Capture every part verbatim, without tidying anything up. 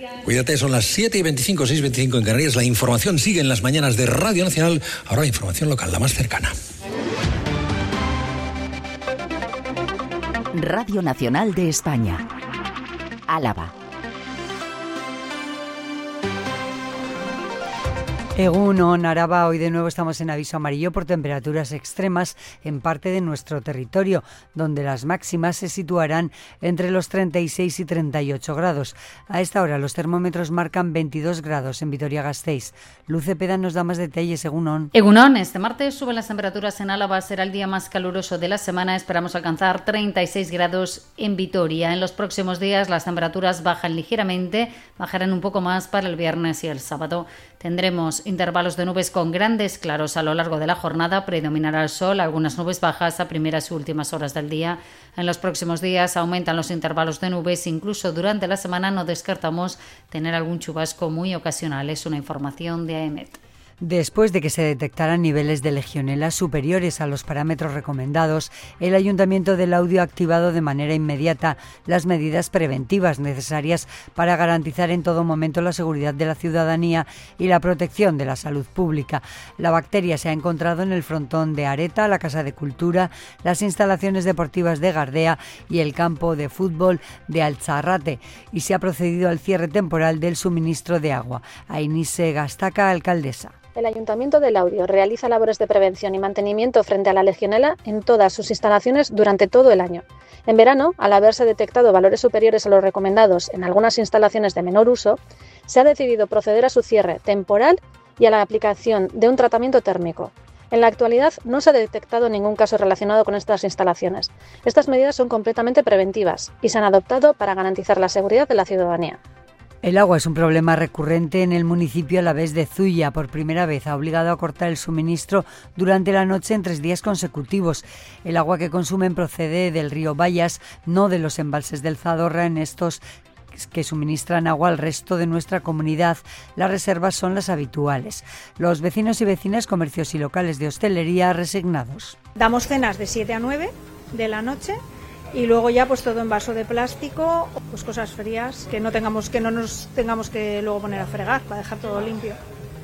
Cuídate, son las siete y veinticinco, seis y veinticinco en Canarias. La información sigue en las mañanas de Radio Nacional. Ahora información local, la más cercana. Radio Nacional de España. Álava. Egunon, Araba, hoy de nuevo estamos en aviso amarillo por temperaturas extremas en parte de nuestro territorio, donde las máximas se situarán entre los treinta y seis y treinta y ocho grados. A esta hora los termómetros marcan veintidós grados en Vitoria-Gasteiz. Luz Cepeda nos da más detalles. Egunon. Egunon, este martes suben las temperaturas en Álava, será el día más caluroso de la semana. Esperamos alcanzar treinta y seis grados en Vitoria. En los próximos días las temperaturas bajan ligeramente, bajarán un poco más para el viernes y el sábado. Tendremos intervalos de nubes con grandes claros a lo largo de la jornada, predominará el sol, algunas nubes bajas a primeras y últimas horas del día. En los próximos días aumentan los intervalos de nubes, incluso durante la semana no descartamos tener algún chubasco muy ocasional. Es una información de AEMET. Después de que se detectaran niveles de legionela superiores a los parámetros recomendados, el Ayuntamiento de Laudio ha activado de manera inmediata las medidas preventivas necesarias para garantizar en todo momento la seguridad de la ciudadanía y la protección de la salud pública. La bacteria se ha encontrado en el frontón de Areta, la Casa de Cultura, las instalaciones deportivas de Gardea y el campo de fútbol de Altzarrate, y se ha procedido al cierre temporal del suministro de agua. Ainise Gastaca, alcaldesa. El Ayuntamiento de Laudio realiza labores de prevención y mantenimiento frente a la legionela en todas sus instalaciones durante todo el año. En verano, al haberse detectado valores superiores a los recomendados en algunas instalaciones de menor uso, se ha decidido proceder a su cierre temporal y a la aplicación de un tratamiento térmico. En la actualidad no se ha detectado ningún caso relacionado con estas instalaciones. Estas medidas son completamente preventivas y se han adoptado para garantizar la seguridad de la ciudadanía. El agua es un problema recurrente en el municipio alavés de Zuia. Por primera vez ha obligado a cortar el suministro durante la noche en tres días consecutivos. El agua que consumen procede del río Bayas, no de los embalses del Zadorra. En estos que suministran agua al resto de nuestra comunidad, las reservas son las habituales. Los vecinos y vecinas, comercios y locales de hostelería resignados. Damos cenas de siete a nueve de la noche. Y luego ya pues todo en vaso de plástico, pues cosas frías, que no tengamos que no nos tengamos que luego poner a fregar para dejar todo limpio.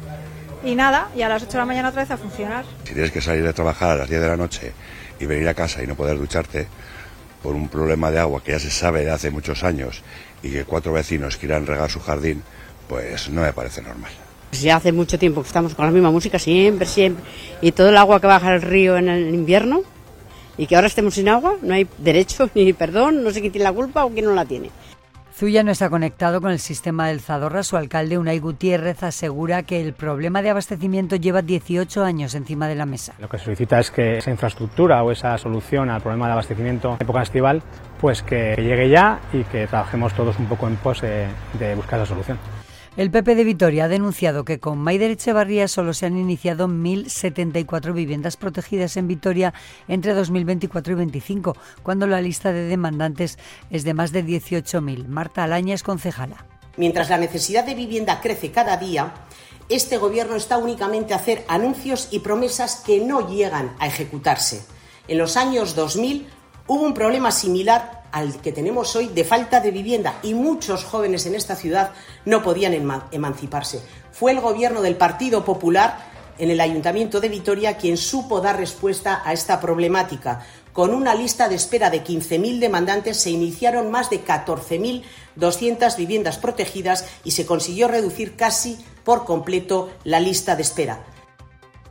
Y nada, y a las ocho de la mañana otra vez a funcionar. Si tienes que salir de trabajar a las diez de la noche y venir a casa y no poder ducharte por un problema de agua que ya se sabe de hace muchos años y que cuatro vecinos quieran regar su jardín, pues no me parece normal. Ya hace mucho tiempo que estamos con la misma música, siempre, siempre, y todo el agua que baja al río en el invierno, y que ahora estemos sin agua, no hay derecho ni perdón, no sé quién tiene la culpa o quién no la tiene. Zuia no está conectado con el sistema del Zadorra. Su alcalde, Unai Gutiérrez, asegura que el problema de abastecimiento lleva dieciocho años encima de la mesa. Lo que se solicita es que esa infraestructura o esa solución al problema de abastecimiento en época estival, pues que llegue ya y que trabajemos todos un poco en pos de, de buscar la solución. El P P de Vitoria ha denunciado que con Maider Etxebarria solo se han iniciado mil setenta y cuatro viviendas protegidas en Vitoria entre dos mil veinticuatro y veinticinco, cuando la lista de demandantes es de más de dieciocho mil. Marta Alaña es concejala. Mientras la necesidad de vivienda crece cada día, este gobierno está únicamente a hacer anuncios y promesas que no llegan a ejecutarse. En los años dos mil hubo un problema similar al que tenemos hoy de falta de vivienda y muchos jóvenes en esta ciudad no podían emanciparse. Fue el gobierno del Partido Popular en el Ayuntamiento de Vitoria quien supo dar respuesta a esta problemática. Con una lista de espera de quince mil demandantes se iniciaron más de catorce mil doscientas viviendas protegidas y se consiguió reducir casi por completo la lista de espera.